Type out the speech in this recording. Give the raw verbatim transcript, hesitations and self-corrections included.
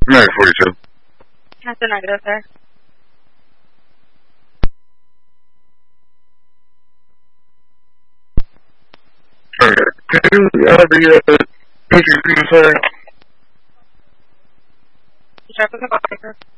nine forty-two. That's a negative, sir. Okay. Can you add the uh, P C P, sir? The traffic officer.